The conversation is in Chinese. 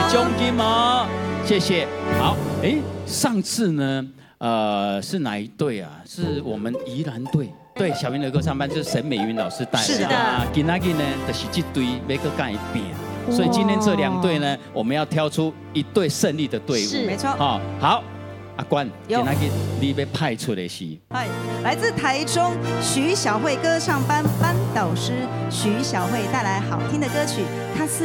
奖金哦，谢谢。好，上次呢，是哪一队啊？是我们宜兰队。对，小云的歌唱班就是沈美云老师带的。 是的。 今仔日呢，就是这队要个干一遍。所以今天这2队呢，我们要挑出1队胜利的队伍。 是，没错。 好，阿关，今仔日你要派出的是， 来自台中徐小慧歌唱班班导师徐小慧带来好听的歌曲《看似》。